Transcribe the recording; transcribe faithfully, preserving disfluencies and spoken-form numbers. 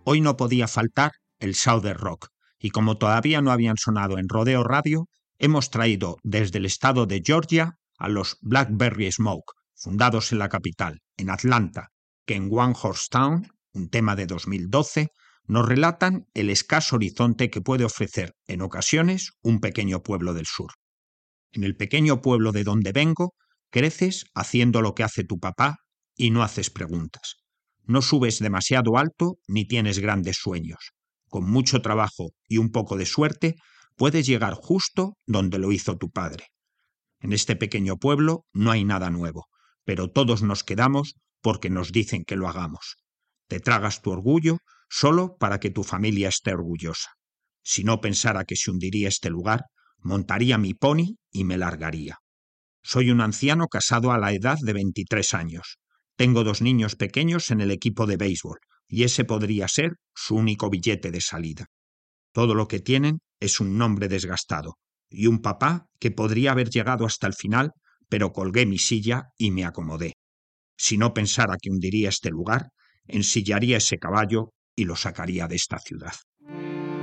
Hoy no podía faltar el Southern Rock, y como todavía no habían sonado en Rodeo Radio, hemos traído desde el estado de Georgia a los Blackberry Smoke, fundados en la capital, en Atlanta, que en One Horse Town, un tema de dos mil doce, nos relatan el escaso horizonte que puede ofrecer, en ocasiones, un pequeño pueblo del sur. En el pequeño pueblo de donde vengo, creces haciendo lo que hace tu papá y no haces preguntas. No subes demasiado alto ni tienes grandes sueños. Con mucho trabajo y un poco de suerte, puedes llegar justo donde lo hizo tu padre. En este pequeño pueblo no hay nada nuevo, pero todos nos quedamos porque nos dicen que lo hagamos. Te tragas tu orgullo solo para que tu familia esté orgullosa. Si no pensara que se hundiría este lugar, montaría mi pony y me largaría. Soy un anciano casado a la edad de veintitrés años. Tengo dos niños pequeños en el equipo de béisbol, y ese podría ser su único billete de salida. Todo lo que tienen es un nombre desgastado, y un papá que podría haber llegado hasta el final, pero colgué mi silla y me acomodé. Si no pensara que hundiría este lugar, ensillaría ese caballo y lo sacaría de esta ciudad.